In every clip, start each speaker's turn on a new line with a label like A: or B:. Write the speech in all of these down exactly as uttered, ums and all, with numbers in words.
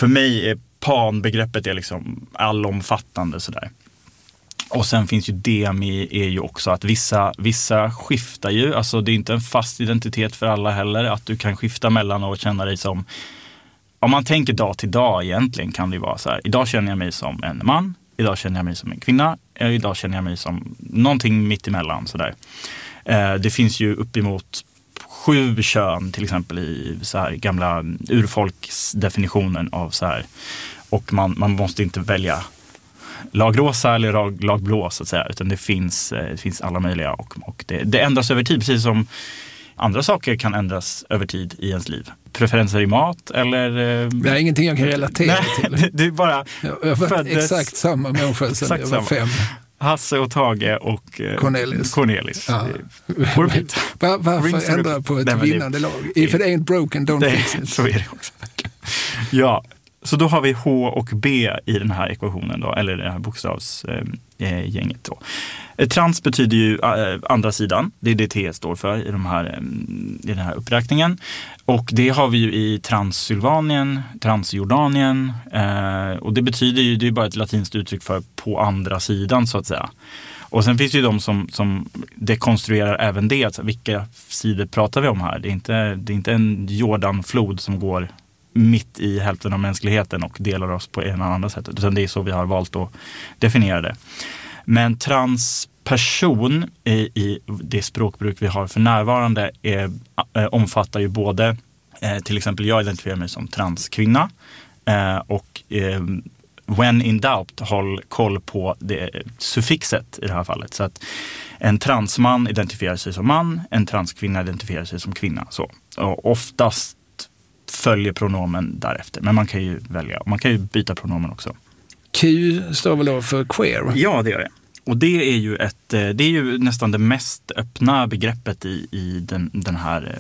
A: för mig är pan-begreppet är liksom allomfattande sådär. Och sen finns ju demi är ju också att vissa, vissa skiftar ju. Alltså det är inte en fast identitet för alla heller. Att du kan skifta mellan och känna dig som... Om man tänker dag till dag egentligen kan det ju vara så här. Idag känner jag mig som en man. Idag känner jag mig som en kvinna. Idag känner jag mig som någonting mitt emellan sådär. Eh, det finns ju uppemot sju kön till exempel i så här gamla urfolksdefinitionen av så här. Och man, man måste inte välja lagrosa eller lag, lagblå så att säga, utan det finns, det finns alla möjliga och, och det, det ändras över tid, precis som andra saker kan ändras över tid i ens liv. Preferenser i mat eller...
B: Det är ingenting jag kan relatera
A: nej,
B: till.
A: Det, det är bara...
B: Jag har varit föddes, exakt samma människa sedan jag var samma. fem.
A: Hasse och Tage och
B: Cornelis.
A: Cornelis.
B: Ja.
A: Var,
B: varför ändra på ett nej, vinnande lag? If it ain't broken, don't
A: det,
B: fix it.
A: Så är det också. Ja. Så då har vi H och B i den här ekvationen då, eller det här bokstavsgänget då. Trans betyder ju äh, andra sidan, det är det T står för i, de här, äh, i den här uppräkningen. Och det har vi ju i Transsylvanien, Transjordanien äh, och det betyder ju, det är bara ett latinskt uttryck för på andra sidan så att säga. Och sen finns det ju de som, som dekonstruerar även det, alltså vilka sidor pratar vi om här? Det är inte, det är inte en Jordanflod som går mitt i hälften av mänskligheten och delar oss på en eller annan sätt. Utan det är så vi har valt att definiera det. Men transperson i, i det språkbruk vi har för närvarande är, äh, omfattar ju både, äh, till exempel jag identifierar mig som transkvinna äh, och äh, when in doubt håll koll på det suffixet i det här fallet. Så att en transman identifierar sig som man, en transkvinna identifierar sig som kvinna. Så. Och oftast följer pronomen därefter. Men man kan ju välja. Man kan ju byta pronomen också.
B: Q står väl då för queer?
A: Ja, det gör det. Och det är ju, ett, det är ju nästan det mest öppna begreppet i, i den, den här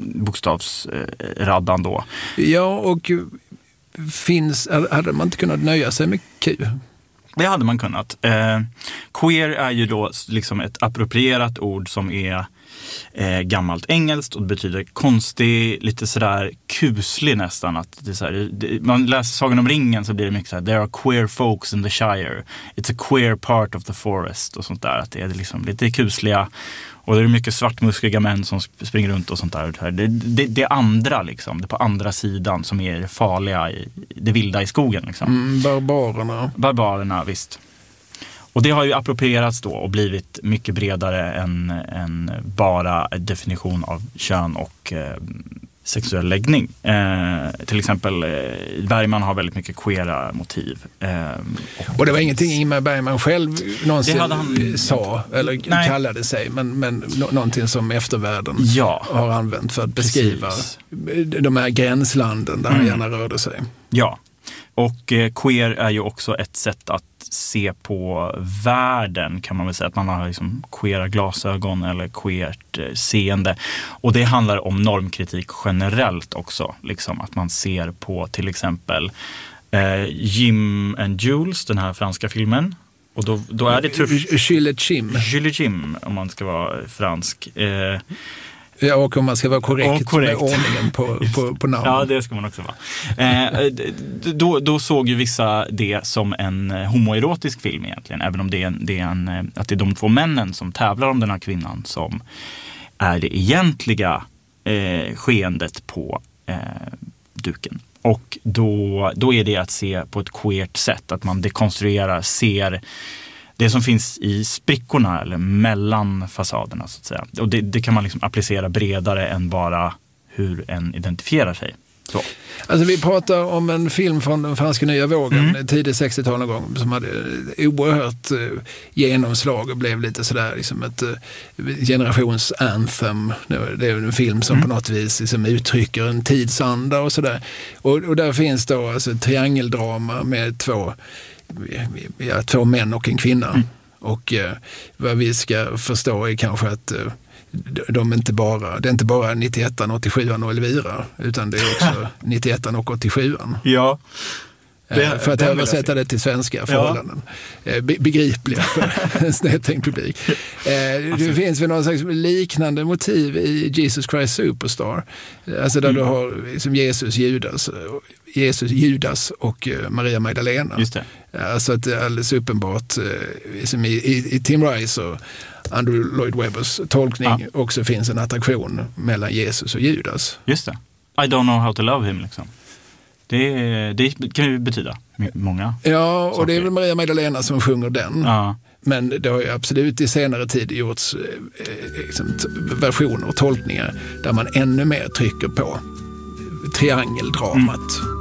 A: bokstavsraddan då.
B: Ja, och finns, hade man inte kunnat nöja sig med Q?
A: Det hade man kunnat. Eh, queer är ju då liksom ett approprierat ord som är eh, gammalt engelskt och det betyder konstig, lite sådär kuslig nästan. Att det är så här, det, man läser Sagan om ringen så blir det mycket så här: there are queer folks in the Shire. It's a queer part of the forest och sånt där. Att det är liksom lite kusliga. Och det är mycket svartmuskiga män som springer runt och sånt där. Det, det, det är andra liksom, det är på andra sidan som är det farliga, i, det vilda i skogen liksom.
B: Mm, barbarerna.
A: Barbarerna, visst. Och det har ju approprierats då och blivit mycket bredare än, än bara definition av kön och eh, sexuell läggning. Eh, till exempel eh, Bergman har väldigt mycket queera motiv. Eh, och,
B: och det var ingenting Ingmar Bergman själv någonsin
A: han,
B: sa eller nej. kallade sig, men, men no- någonting som eftervärlden
A: ja.
B: har använt för att beskriva Precis. de här gränslanden där mm. han gärna rörde sig.
A: Ja, och eh, queer är ju också ett sätt att se på världen, kan man väl säga. Att man har liksom queera glasögon eller queert eh, seende. Och det handlar om normkritik generellt också. Liksom, att man ser på till exempel eh, Jim and Jules, den här franska filmen. Och då, då är det tuff...
B: Jules Jim.
A: Jules Jim, om man ska vara fransk. Eh,
B: Ja, och om man ska vara korrekt,
A: korrekt.
B: med ordningen på, på, på namn.
A: Ja, det ska man också vara. Eh, då, då såg ju vissa det som en homoerotisk film egentligen. Även om det är, en, det är en, att det är de två männen som tävlar om den här kvinnan som är det egentliga eh, skeendet på eh, duken. Och då, då är det att se på ett queert sätt. Att man dekonstruerar, ser det som finns i sprickorna eller mellan fasaderna så att säga. Och det, det kan man liksom applicera bredare än bara hur en identifierar sig. Så.
B: Alltså vi pratar om en film från den franska nya vågen, mm. tidigt sextiotal någon gång, som hade oerhört uh, genomslag och blev lite sådär liksom ett uh, generationsanthem. Det är en film som mm. på något vis liksom uttrycker en tidsanda och sådär. Och, och där finns då alltså triangeldrama med två Ja, två män och en kvinna. Mm. Och eh, vad vi ska förstå är kanske att eh, de inte bara, det är inte bara nittioett, åttiosju och Elvira, utan det är också nittioett och åttiosju.
A: Ja. Det,
B: för att översätta det till svenska förhållanden. Ja. Be- begripliga för en snedtänkt publik. Eh, det finns väl någon slags liknande motiv i Jesus Christ Superstar. Alltså där mm. du har liksom Jesus, Judas, Jesus, Judas och Maria Magdalena.
A: Just det.
B: Alltså att det är alldeles uppenbart liksom i, i, i Tim Rice och Andrew Lloyd Webbers tolkning ja. också finns en attraktion mellan Jesus och Judas.
A: Just det. I don't know how to love him liksom. Det, det kan ju betyda många
B: Ja, och
A: saker.
B: det är väl Maria Magdalena som sjunger den.
A: Ja.
B: Men det har ju absolut i senare tid gjorts eh, liksom, t- versioner och tolkningar där man ännu mer trycker på triangeldramat. Mm.